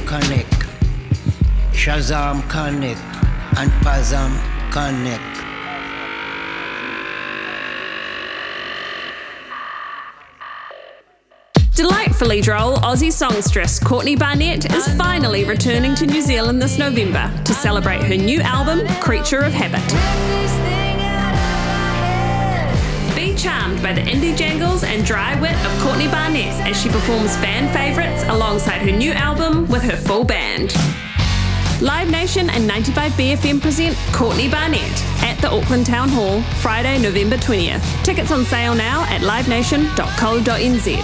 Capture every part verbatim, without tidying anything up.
connect. Shazam connect and Pazam connect. Delightfully droll Aussie songstress Courtney Barnett is finally returning to New Zealand this November to celebrate her new album, Creature of Habit. Be charmed by the indie jangles and dry wit of Courtney Barnett as she performs fan favourites alongside her new album with her full band. Live Nation and ninety-five B F M present Courtney Barnett at the Auckland Town Hall, Friday, November twentieth. Tickets on sale now at live nation dot co dot n z.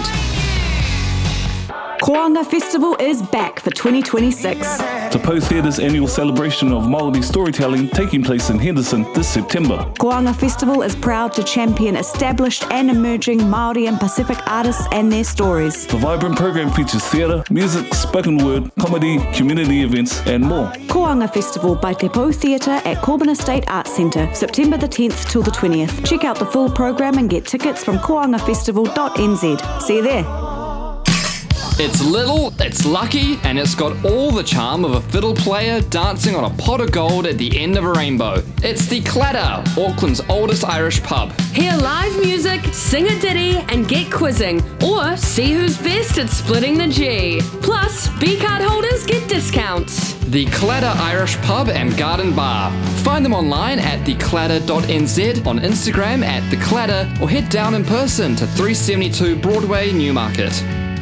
Koanga Festival is back for twenty twenty-six. The Post Theatre's annual celebration of Māori storytelling taking place in Henderson this September. Koanga Festival is proud to champion established and emerging Māori and Pacific artists and their stories. The vibrant program features theatre, music, spoken word, comedy, community events and more. Koanga Festival by Te Pou Theatre at Corbin Estate Arts Centre, September the tenth till the twentieth. Check out the full program and get tickets from koanga festival dot n z. See you there. It's little, it's lucky, and it's got all the charm of a fiddle player dancing on a pot of gold at the end of a rainbow. It's the Clatter, Auckland's oldest Irish pub. Hear live music, sing a ditty, and get quizzing, or see who's best at splitting the G. Plus, B-card holders get discounts. The Clatter Irish Pub and Garden Bar. Find them online at the clatter dot n z, on Instagram at The Clatter, or head down in person to three seventy-two Broadway, Newmarket.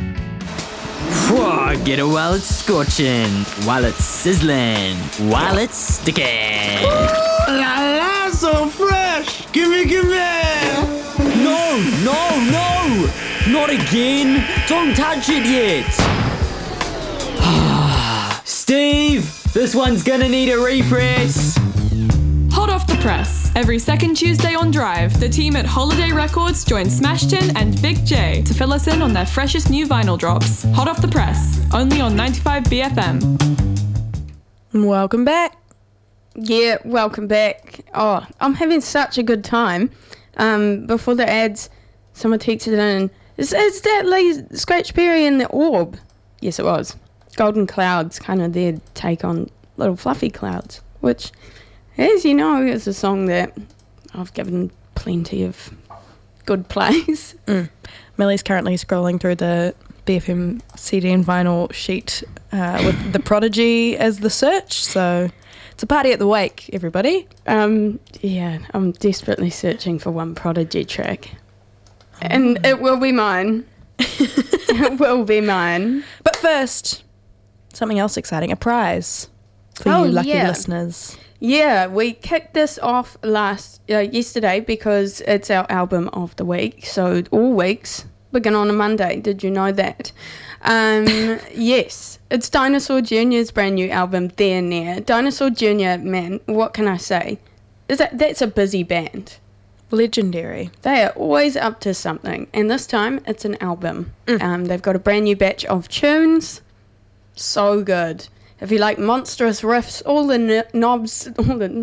Whoa, get it while it's scorching, while it's sizzling, while it's sticking. La la, so fresh! Gimme, gimme! No, no, no! Not again! Don't touch it yet! Steve, this one's gonna need a repress. Hot off the press. Every second Tuesday on Drive, the team at Holiday Records join Smashton and Big J to fill us in on their freshest new vinyl drops. Hot off the press, only on ninety-five B F M. Welcome back. Yeah, welcome back. Oh, I'm having such a good time. Um, before the ads, someone texted in, is, is that Lee Scratch Perry in the Orb? Yes, it was. Golden Clouds, kind of their take on Little Fluffy Clouds, which, as you know, is a song that I've given plenty of good plays. Mm. Millie's currently scrolling through the B F M C D and vinyl sheet uh, with The Prodigy as the search, so it's a party at the wake, everybody. Um, yeah, I'm desperately searching for one Prodigy track. Oh. And it will be mine. It will be mine. But first, something else exciting, a prize for oh, you lucky yeah. listeners. Yeah, we kicked this off last uh, yesterday because it's our album of the week. So all weeks begin on a Monday. Did you know that? Um, yes, it's Dinosaur Junior's brand new album, There Near. Dinosaur Junior, man, what can I say? Is that that's a busy band. Legendary. They are always up to something, and this time it's an album. Mm. Um, they've got a brand new batch of tunes. So good. If you like monstrous riffs, all the n- knobs, all the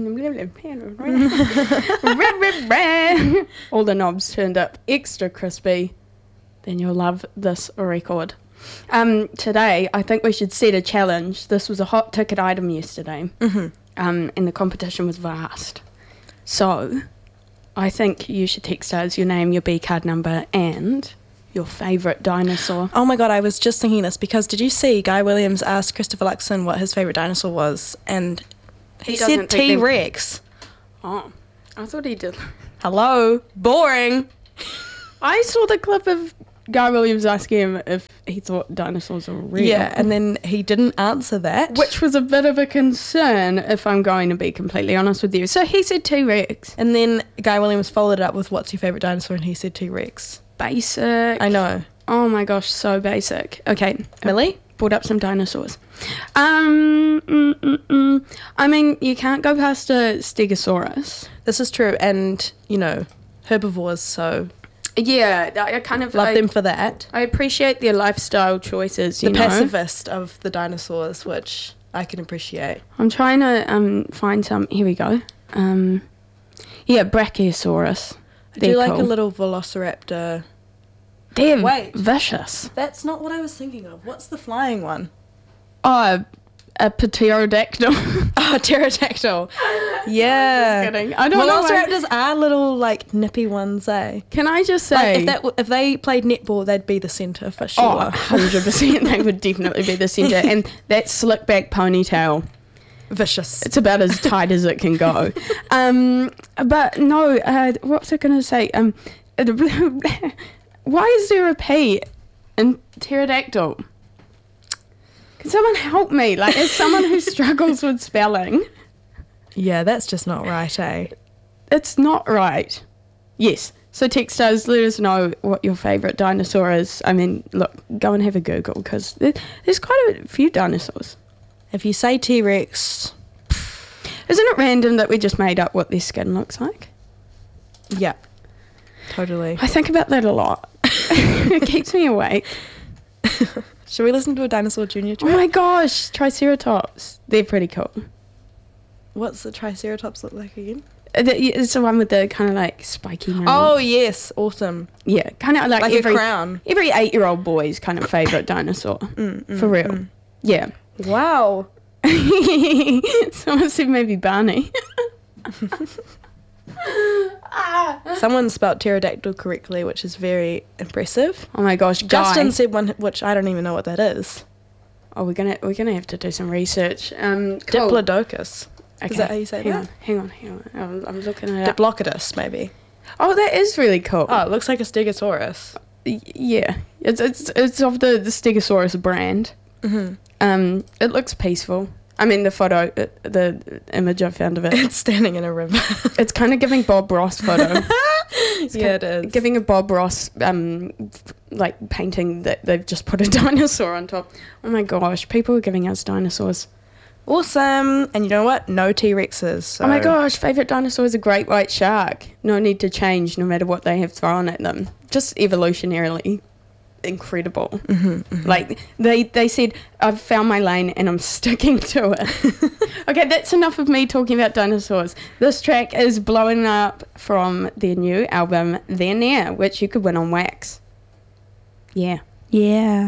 all the knobs turned up extra crispy, then you'll love this record. Um, today, I think we should set a challenge. This was a hot ticket item yesterday, mm-hmm. um, and the competition was vast. So, I think you should text us your name, your B card number, and your favourite dinosaur. Oh my god, I was just thinking this because did you see Guy Williams asked Christopher Luxon what his favourite dinosaur was, and he, he said T-Rex. Oh, I thought he did. Hello, boring. I saw the clip of Guy Williams asking him if he thought dinosaurs were real. Yeah, and then he didn't answer that. Which was a bit of a concern, if I'm going to be completely honest with you. So he said T-Rex. And then Guy Williams followed it up with, what's your favourite dinosaur? And he said T-Rex. Basic. I know. Oh my gosh, so basic. Okay. Millie? Brought up some dinosaurs. Um, mm, mm, mm. I mean, you can't go past a Stegosaurus. This is true. And, you know, herbivores, so... Yeah, I kind of... Love I, them for that. I appreciate their lifestyle choices, you the know. The pacifist of the dinosaurs, which I can appreciate. I'm trying to um find some... Here we go. Um, yeah, Brachiosaurus. I do like cool. a little velociraptor. They're Wait. vicious. That's not what I was thinking of. What's the flying one? Oh, a pterodactyl. Oh, pterodactyl. Yeah. Just kidding. I don't know. Velociraptors are little, like, nippy ones, eh? Can I just Like, say... if, that, w- if they played netball, they'd be the centre for sure. Oh, one hundred percent. They would definitely be the centre. And that slick back ponytail... Vicious. It's about as tight as it can go. Um, but no, uh, what was I going to say? Um, why is there a P in pterodactyl? Can someone help me? Like, as someone who struggles with spelling... Yeah, that's just not right, eh? It's not right. Yes. So text us, let us know what your favourite dinosaur is. I mean, look, go and have a Google, because there, there's quite a few dinosaurs. If you say T-Rex... Isn't it random that we just made up what their skin looks like? Yeah, totally. I think about that a lot. It keeps me awake. Should we listen to a Dinosaur Junior track? Oh my gosh, Triceratops. They're pretty cool. What's the Triceratops look like again? Uh, the- It's the one with the kind of like spiky nose. Oh, yes, awesome. Yeah, kind of like, Like every a crown. every eight-year-old boy's kind of favourite dinosaur. Mm, mm, For real. mm. Yeah. Wow. Someone said maybe Barney. Someone spelt pterodactyl correctly, which is very impressive. Oh my gosh, Justin Guy. said one, which I don't even know what that is. Oh, we're gonna we're gonna have to do some research. Um, cool. Diplodocus. Okay, Is that how you say hang that? On, hang on, hang on. I'm, I'm looking at it. up. Diplodocus, maybe. Oh, that is really cool. Oh, it looks like a Stegosaurus. Y- yeah, it's it's it's of the the Stegosaurus brand. Mm-hmm. Um, it looks peaceful. I mean, the photo, it, the image I found of it. It's standing in a river. It's kind of giving Bob Ross photo. It's Yeah, kind it of is. Giving a Bob Ross um, f- like painting that they've just put a dinosaur on top. Oh my gosh, people are giving us dinosaurs. Awesome. And you know what? No T-Rexes. So. Oh my gosh, favourite dinosaur is a great white shark. No need to change no matter what they have thrown at them. Just evolutionarily incredible. Mm-hmm, mm-hmm. Like, they, they said, I've found my lane and I'm sticking to it. Okay, that's enough of me talking about dinosaurs. This track is Blowing Up from their new album, They're Near, which you could win on wax. Yeah. Yeah.